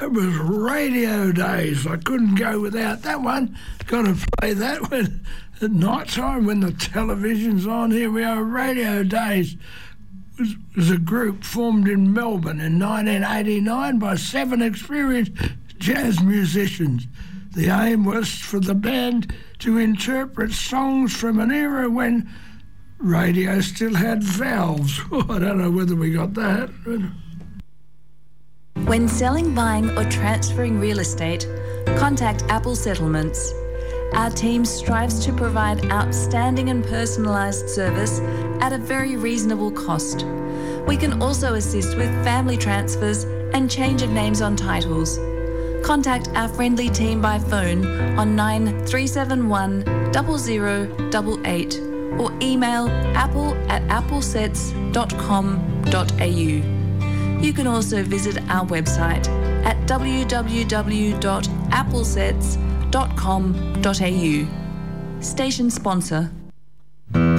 It was Radio Days. I couldn't go without that one. Got to play that one at night time when the television's on. Here we are, Radio Days. It was a group formed in Melbourne in 1989 by 7 experienced jazz musicians. The aim was for the band to interpret songs from an era when radio still had valves. I don't know whether we got that. When selling, buying or transferring real estate, contact Apple Settlements. Our team strives to provide outstanding and personalised service at a very reasonable cost. We can also assist with family transfers and change of names on titles. Contact our friendly team by phone on 9371 0088 or email apple@applesets.com.au. You can also visit our website at www.applesets.com.au. Station sponsor.